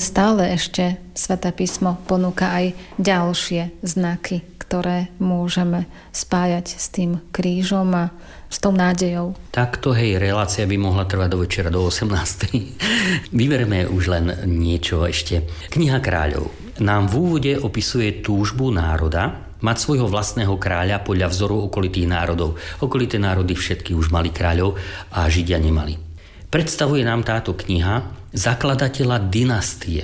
stále ešte Sväté písmo ponúka aj ďalšie znaky, ktoré môžeme spájať s tým krížom a s tou nádejou. Takto, relácia by mohla trvať do večera, do 18. Vyberme už len niečo ešte. Kniha kráľov nám v úvode opisuje túžbu národa mať svojho vlastného kráľa podľa vzoru okolitých národov. Okolité národy všetky už mali kráľov a Židia nemali. Predstavuje nám táto kniha zakladateľa dynastie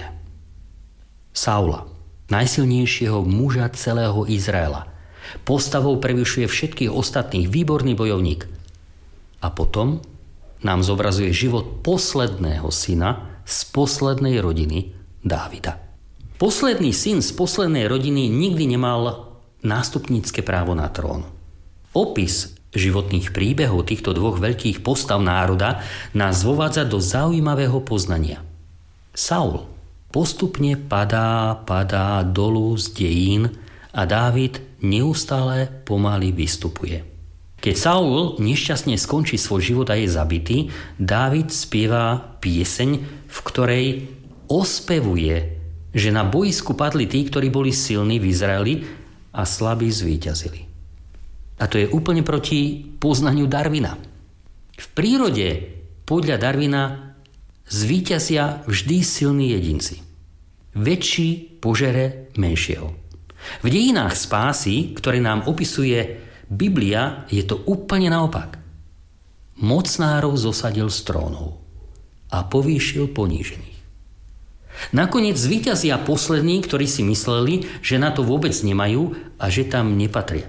Saula, najsilnejšieho muža celého Izraela. Postavou prevyšuje všetkých ostatných, výborný bojovník. A potom nám zobrazuje život posledného syna z poslednej rodiny Dávida. Posledný syn z poslednej rodiny nikdy nemal nástupnícke právo na trón. Opis životných príbehov týchto dvoch veľkých postav národa nás vovádza do zaujímavého poznania. Saul postupne padá dolu z dejín a Dávid neustále pomaly vystupuje. Keď Saul nešťastne skončí svoj život a je zabitý, Dávid spieva pieseň, v ktorej ospevuje, že na bojisku padli tí, ktorí boli silní v Izraeli a slabí zvíťazili. A to je úplne proti poznaniu Darwina. V prírode podľa Darwina zvíťazia vždy silní jedinci. Väčší požere menšieho. V dejinách spásy, ktoré nám opisuje Biblia, je to úplne naopak. Mocnárov zosadil z trónov a povýšil ponížených. Nakoniec zvíťazia poslední, ktorí si mysleli, že na to vôbec nemajú a že tam nepatria.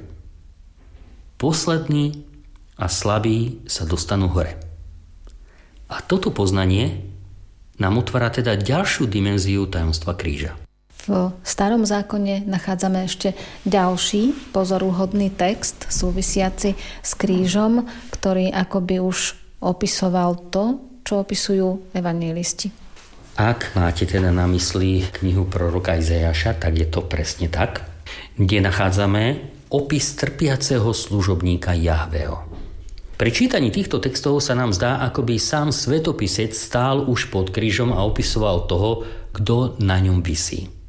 Poslední a slabí sa dostanú hore. A toto poznanie nám otvára teda ďalšiu dimenziu tajomstva kríža. V Starom zákone nachádzame ešte ďalší pozoruhodný text súvisiaci s krížom, ktorý akoby už opisoval to, čo opisujú evanjelisti. Ak máte teda na mysli knihu proroka Izaiáša, tak je to presne tak, kde nachádzame opis trpiaceho služobníka Jahveho. Pri čítaní týchto textov sa nám zdá, ako by sám svetopisec stál už pod krížom a opisoval toho, kto na ňom visí.